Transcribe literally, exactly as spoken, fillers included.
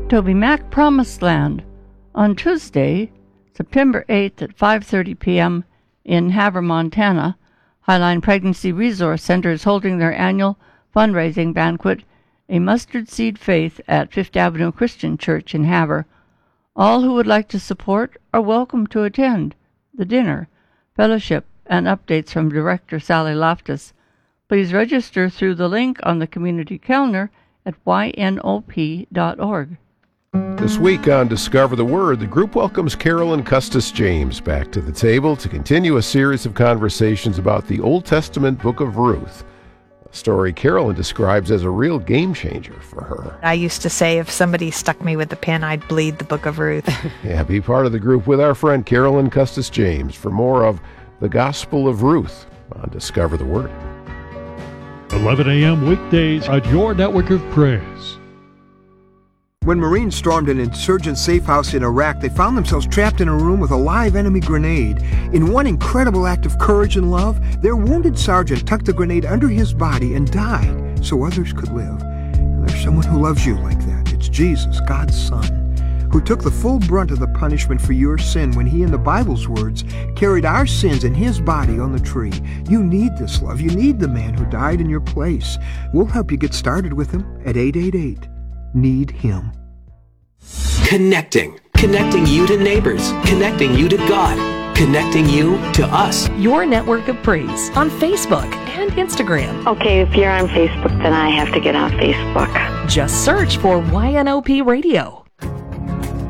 Toby Mac Promised Land on Tuesday, September eighth at five thirty p.m. in Havre, Montana. Highline Pregnancy Resource Center is holding their annual fundraising banquet, A Mustard Seed Faith, at Fifth Avenue Christian Church in Havre. All who would like to support are welcome to attend the dinner, fellowship, and updates from Director Sally Loftus. Please register through the link on the community calendar at y n o p dot org. This week on Discover the Word, the group welcomes Carolyn Custis James back to the table to continue a series of conversations about the Old Testament book of Ruth, a story Carolyn describes as a real game changer for her. I used to say if somebody stuck me with a pin, I'd bleed the book of Ruth. Yeah, be part of the group with our friend Carolyn Custis James for more of the Gospel of Ruth on Discover the Word. eleven a.m. weekdays at your network of praise. When Marines stormed an insurgent safe house in Iraq, they found themselves trapped in a room with a live enemy grenade. In one incredible act of courage and love, their wounded sergeant tucked the grenade under his body and died so others could live. And there's someone who loves you like that. It's Jesus, God's Son, who took the full brunt of the punishment for your sin when he, in the Bible's words, carried our sins in his body on the tree. You need this love. You need the man who died in your place. We'll help you get started with him at eight eight eight, need him. Connecting. Connecting you to neighbors. Connecting you to God. Connecting you to us. Your network of praise on Facebook and Instagram. Okay, if you're on Facebook, then I have to get on Facebook. Just search for Y N O P Radio.